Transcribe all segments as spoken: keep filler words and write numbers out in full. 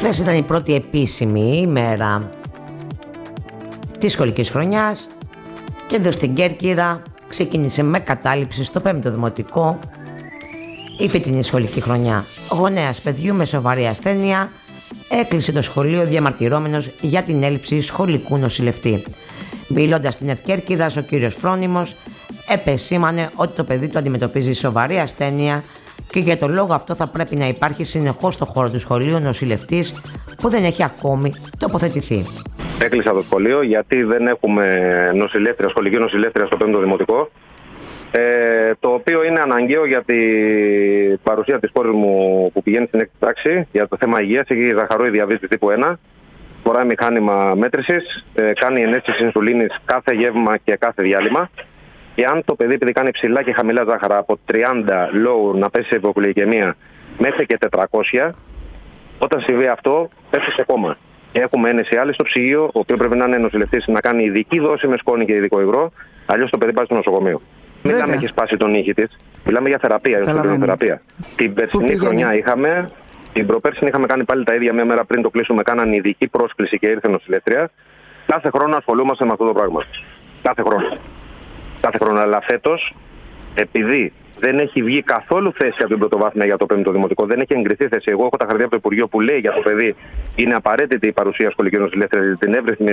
Χθες ήταν η πρώτη επίσημη ημέρα της σχολικής χρονιάς και εδώ στην Κέρκυρα ξεκίνησε με κατάληψη στο πέμπτο δημοτικό η φετινή σχολική χρονιά. Γονέας παιδιού με σοβαρή ασθένεια έκλεισε το σχολείο διαμαρτυρόμενος για την έλλειψη σχολικού νοσηλευτή. Μιλώντας στην ΕΡΤ Κέρκυρας, ο κύριος Φρόνιμος επεσήμανε ότι το παιδί του αντιμετωπίζει σοβαρή ασθένεια και για τον λόγο αυτό θα πρέπει να υπάρχει συνεχώς στο χώρο του σχολείου νοσηλευτής που δεν έχει ακόμη τοποθετηθεί. Έκλεισα το σχολείο γιατί δεν έχουμε νοσηλεύτρια, σχολική νοσηλεύτρια στο πέμπτο δημοτικό. Ε, το οποίο είναι αναγκαίο για την παρουσία της κόρης μου που πηγαίνει στην έκτη τάξη για το θέμα υγείας. Έχει ζαχαρόη διαβήτης τύπου ένα, φοράει μηχάνημα μέτρησης, ε, κάνει ενέστηση ινσουλίνης κάθε γεύμα και κάθε διάλειμμα. Και αν το παιδί, επειδή κάνει ψηλά και χαμηλά ζάχαρα, από τριάντα low να πέσει σε υπογλυκαιμία μέχρι και τετρακόσια, όταν συμβεί αυτό, πέφτει σε κόμμα. Και έχουμε ένεση άλλη στο ψυγείο, ο οποίο πρέπει να είναι νοσηλευτής, να κάνει ειδική δόση με σκόνη και ειδικό υγρό, αλλιώς το παιδί πάει στο νοσοκομείο. Μην μιλάμε έχει σπάσει τον ήχη της, μιλάμε για θεραπεία, για θεραπεία. Την περσινή χρονιά είχαμε, την προπέρσινη είχαμε κάνει πάλι τα ίδια, μια μέρα πριν το κλείσουμε, κάναν ειδική πρόσκληση και ήρθε νοσηλεύτρια. Κάθε χρόνο ασχολούμαστε με αυτό το πράγμα. Κάθε χρόνο. Κάθε χρόνο, αλλά φέτος, επειδή δεν έχει βγει καθόλου θέση από την πρωτοβάθμια για το πέμπτο δημοτικό, δεν έχει εγκριθεί θέση. Εγώ έχω τα χαρτιά από το Υπουργείο που λέει για το παιδί είναι απαραίτητη η παρουσία σχολική νοσηλεύτρια για την εύρυθμη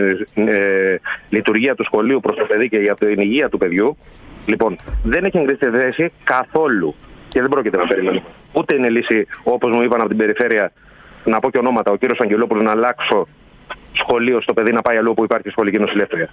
ε, λειτουργία του σχολείου προς το παιδί και για την υγεία του παιδιού. Λοιπόν, δεν έχει εγκριθεί θέση καθόλου και δεν πρόκειται να περιμένουμε. Ούτε είναι λύση, όπως μου είπαν από την περιφέρεια, να πω και ονόματα, ο κύριος Αγγελόπουλος, να αλλάξω σχολείο στο παιδί να πάει αλλού που υπάρχει σχολική νοσηλεύτρια.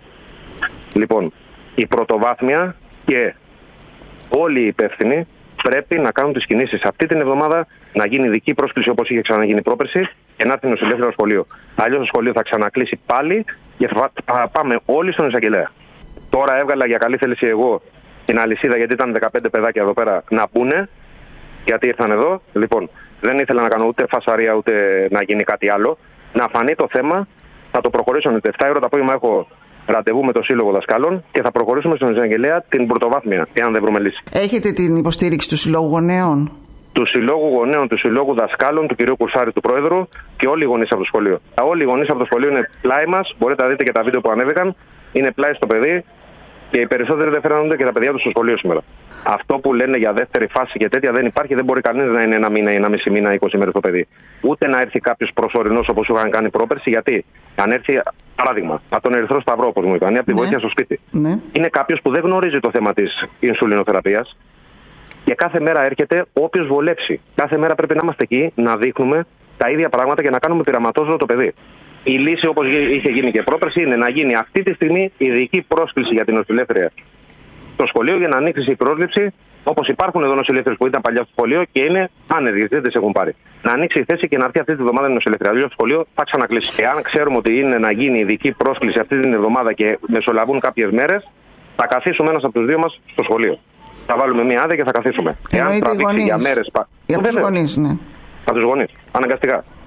Λοιπόν, η πρωτοβάθμια και όλοι οι υπεύθυνοι πρέπει να κάνουν τις κινήσεις αυτή την εβδομάδα, να γίνει ειδική πρόσκληση όπως είχε ξαναγίνει πρόπερση και να έρθει νοσηλεύτρια στο σχολείο. Αλλιώς το σχολείο θα ξανακλείσει πάλι και θα πάμε όλοι στον εισαγγελέα. Τώρα έβγαλα για καλή θέληση εγώ την αλυσίδα, γιατί ήταν δεκαπέντε παιδάκια εδώ πέρα να μπουνε, γιατί ήρθαν εδώ. Λοιπόν, δεν ήθελα να κάνω ούτε φασαρία ούτε να γίνει κάτι άλλο. Να φανεί το θέμα, θα το προχωρήσω. Με εφτά ώρα το απόγευμα έχω ραντεβού με το Σύλλογο Δασκάλων και θα προχωρήσουμε στον εισαγγελέα την πρωτοβάθμια, εάν δεν βρούμε λύση. Έχετε την υποστήριξη του Συλλόγου Γονέων? Του Συλλόγου Γονέων, του Συλλόγου Δασκάλων, του κ. Κουρσάρη, του Πρόεδρου και όλοι οι γονείς από το σχολείο. Όλοι οι γονείς από το σχολείο είναι πλάι μας. Μπορείτε να δείτε και τα βίντεο που ανέβηκαν. Είναι πλάι στο παιδί και οι περισσότεροι δεν φέρνονται και τα παιδιά του στο σχολείο σήμερα. Αυτό που λένε για δεύτερη φάση και τέτοια δεν υπάρχει. Δεν μπορεί κανείς να είναι ένα μήνα ή ένα μισή μήνα, είκοσι μέρες το παιδί. Ούτε να έρθει κάποιος προσωρινός όπως είχαν κάνει πρόπερση. Γιατί αν έρθει, παράδειγμα, από τον Ερυθρό Σταυρό, όπως μου είπαν, ή από τη ναι. βοήθεια στο σπίτι, ναι. είναι κάποιος που δεν γνωρίζει το θέμα της ινσουλινοθεραπείας και κάθε μέρα έρχεται όποιος βολέψει. Κάθε μέρα πρέπει να είμαστε εκεί, να δείχνουμε τα ίδια πράγματα και να κάνουμε πειραματόζωο το παιδί. Η λύση, όπως είχε γίνει και πρόπερση, είναι να γίνει αυτή τη στιγμή ειδική πρόσκληση για την νοσηλεύτρια στο σχολείο για να ανοίξει η πρόσληψη, όπως υπάρχουν εδώ νοσηλεύτριες που ήταν παλιά στο σχολείο και είναι άνεργες, δεν τις έχουν πάρει. Να ανοίξει η θέση και να έρθει αυτή τη βδομάδα η νοσηλεύτρια. Δηλαδή το σχολείο θα ξανακλείσει. Και αν ξέρουμε ότι είναι να γίνει ειδική πρόσκληση αυτή την εβδομάδα και μεσολαβούν κάποιες μέρες, θα καθίσουμε ένας από τους δύο μας στο σχολείο. Θα βάλουμε μια άδεια και θα καθίσουμε. Εάν τραβήξει για μέρες. Για τους γονείς, ναι. Από τους γονείς, αναγκαστικά.